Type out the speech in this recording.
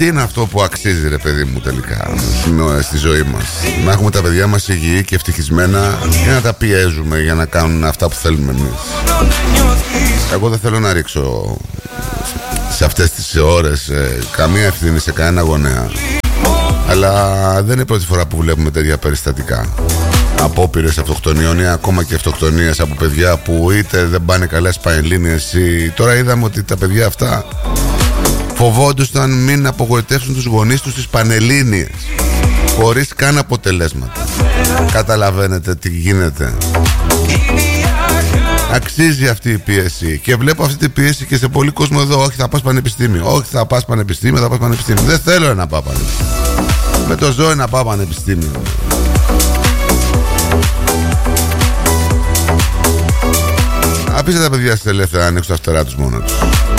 Τι είναι αυτό που αξίζει, ρε παιδί μου, τελικά στη ζωή μας? Να έχουμε τα παιδιά μας υγιή και ευτυχισμένα, ή να τα πιέζουμε για να κάνουν αυτά που θέλουμε εμείς? Εγώ δεν θέλω να ρίξω σε αυτές τις ώρες καμία ευθύνη σε κανένα γονέα, αλλά δεν είναι πρώτη φορά που βλέπουμε τέτοια περιστατικά. Απόπειρες αυτοκτονιών ή ακόμα και αυτοκτονίες από παιδιά που είτε δεν πάνε καλά στις Πανελλήνιες ή... Τώρα είδαμε ότι τα παιδιά αυτά φοβόντουσαν μην απογοητεύσουν τους γονείς τους στις Πανελλήνιες, χωρίς καν αποτελέσματα. Καταλαβαίνετε τι γίνεται? Αξίζει αυτή η πίεση. Και βλέπω αυτή την πίεση και σε πολλοί κόσμο εδώ. Όχι, θα πας πανεπιστήμιο. Όχι, θα πας πανεπιστήμιο, θα πας πανεπιστήμιο. Δεν θέλω να πάω πανεπιστήμιο. Με το ζώο να πάω πανεπιστήμιο. Αφήστε τα παιδιά σας ελεύθερα να ανοίξουν τα φτερά τους μόνα τους.